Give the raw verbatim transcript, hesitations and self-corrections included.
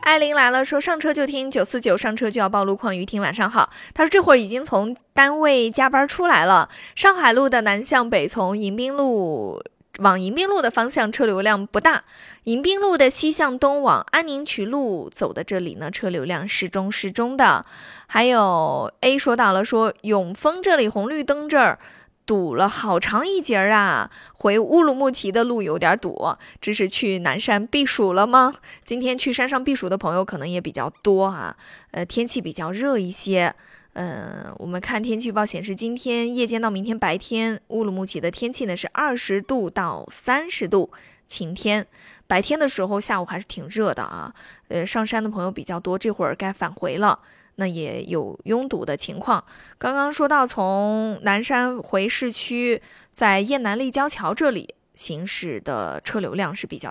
艾琳来了，说上车就听九四九，上车就要报路况。于婷晚上好，他说这会儿已经从单位加班出来了。上海路的南向北，从迎宾路往迎宾路的方向车流量不大，迎宾路的西向东往安宁渠路走的这里呢，车流量适中适中的。还有 A 说到了，说永丰这里红绿灯这儿堵了好长一截啊，回乌鲁木齐的路有点堵，这是去南山避暑了吗？今天去山上避暑的朋友可能也比较多啊，呃，天气比较热一些。嗯、呃，我们看天气预报显示，今天夜间到明天白天，乌鲁木齐的天气呢是二十度到三十度，晴天。白天的时候下午还是挺热的啊，呃，上山的朋友比较多，这会儿该返回了。那也有拥堵的情况。刚刚说到从南山回市区，在雁南立交桥这里行驶的车流量是比较